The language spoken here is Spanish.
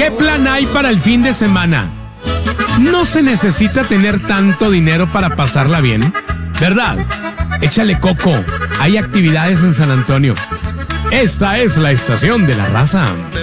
¿Qué plan hay para el fin de semana? No se necesita tener tanto dinero para pasarla bien, ¿verdad? Échale coco, hay actividades en San Antonio. Esta es la estación de la raza.